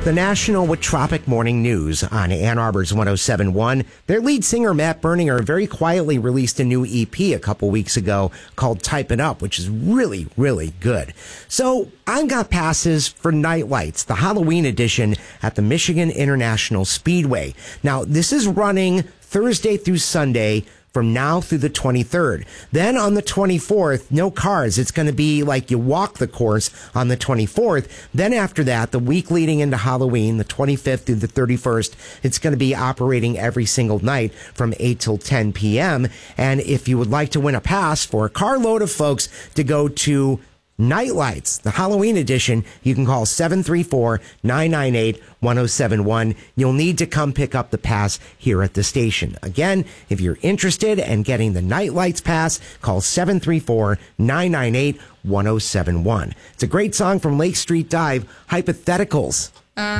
The National with Tropic Morning News on Ann Arbor's 107.1. Their lead singer, Matt Berninger, very quietly released a new EP a couple weeks ago called Type It Up, which is really, really good. So I've got passes for Night Lights, the Halloween edition at the Michigan International Speedway. Now, this is running Thursday through Sunday from now through the 23rd. Then on the 24th, no cars. It's going to be like you walk the course on the 24th. Then after that, the week leading into Halloween, the 25th through the 31st, it's going to be operating every single night from 8 till 10 p.m. And if you would like to win a pass for a carload of folks to go to Night Lights, the Halloween edition, you can call 734-998-1071. You'll need to come pick up the pass here at the station. Again, if you're interested in getting the Night Lights pass, call 734-998-1071. It's a great song from Lake Street Dive, Hypotheticals.